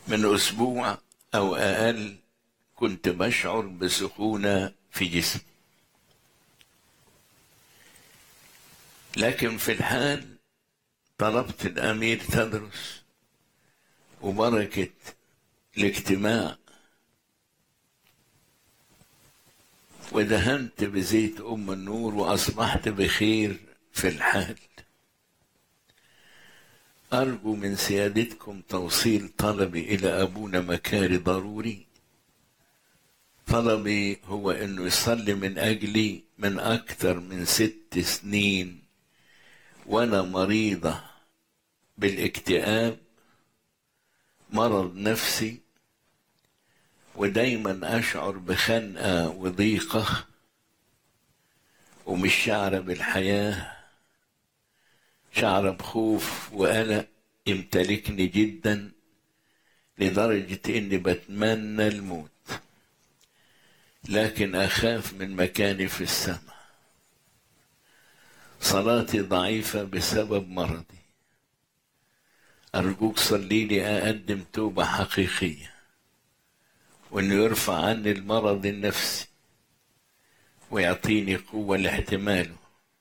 من أسبوع أو أقل كنت بشعر بسخونة في جسمي، لكن في الحال طلبت الأمير تدرس وبركة الاجتماع ودهنت بزيت أم النور وأصبحت بخير في الحال. أرجو من سيادتكم توصيل طلبي إلى أبونا مكاري ضروري. طلبي هو أنه يصلي من أجلي من أكثر من 6 سنين وأنا مريضة بالاكتئاب، مرض نفسي، ودايما أشعر بخنقة وضيقة ومش شعر بالحياة، شعر بخوف وقلق يمتلكني جدا لدرجة إني بتمنى الموت، لكن أخاف من مكاني في السماء. صلاتي ضعيفة بسبب مرضي، أرجوك صلي لي أقدم توبة حقيقية وإنه يرفع عني المرض النفسي ويعطيني قوة لاحتماله.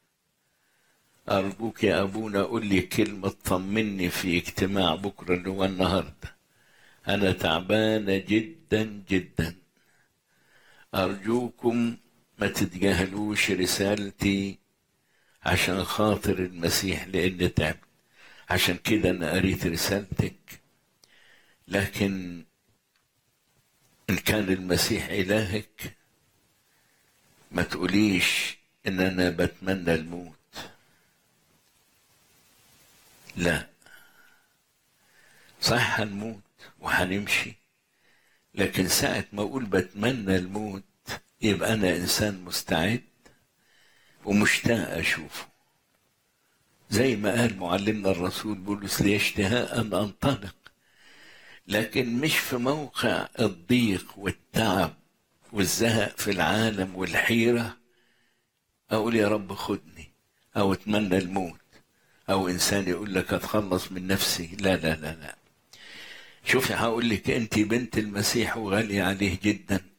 أرجوك يا أبونا قول لي كلمة تطمني في اجتماع بكرة اللي هو النهاردة، أنا تعبانة جدا جدا. أرجوكم ما تتجاهلوش رسالتي عشان خاطر المسيح لأني تعبت، عشان كده أنا قريت رسالتك. لكن إن كان المسيح إلهك ما تقوليش إن أنا بتمنى الموت، لا، صح هنموت وهنمشي، لكن ساعة ما أقول بتمنى الموت يبقى أنا إنسان مستعد ومشتاق أشوفه، زي ما قال معلمنا الرسول بولس لي اشتهاء أن أنطلق، لكن مش في موقع الضيق والتعب والزهق في العالم والحيرة أقول يا رب خدني أو أتمنى الموت، أو إنسان يقول لك أتخلص من نفسي. لا لا لا لا. شوفي هقول لك أنت بنت المسيح وغالية عليه جدا،